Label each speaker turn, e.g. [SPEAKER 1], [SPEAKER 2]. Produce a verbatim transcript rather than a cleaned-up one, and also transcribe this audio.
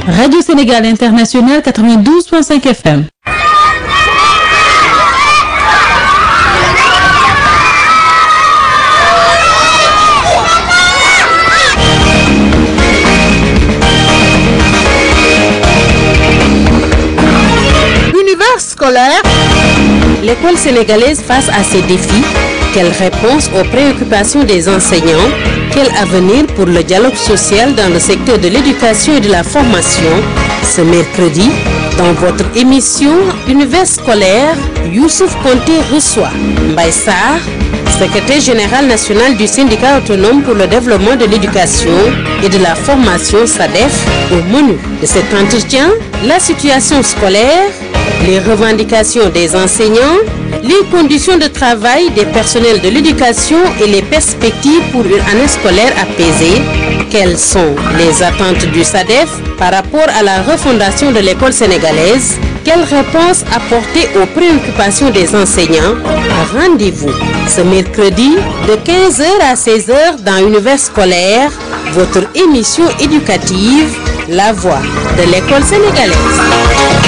[SPEAKER 1] Radio Sénégal International quatre-vingt-douze point cinq F M.
[SPEAKER 2] Univers scolaire.
[SPEAKER 3] L'école sénégalaise face à ces défis. Quelle réponse aux préoccupations des enseignants? Quel avenir pour le dialogue social dans le secteur de l'éducation et de la formation? Ce mercredi, dans votre émission Univers scolaire, Youssouf Konté reçoit Mbaye Sarr, secrétaire général national du syndicat autonome pour le développement de l'éducation et de la formation SADEF. Au menu de cet entretien, la situation scolaire, les revendications des enseignants, les conditions de travail des personnels de l'éducation et les perspectives pour une année scolaire apaisée. Quelles sont les attentes du SADEF par rapport à la refondation de l'école sénégalaise? Quelles réponses apporter aux préoccupations des enseignants? Rendez-vous ce mercredi de quinze heures à seize heures dans Univers scolaire, votre émission éducative, La Voix de l'école sénégalaise.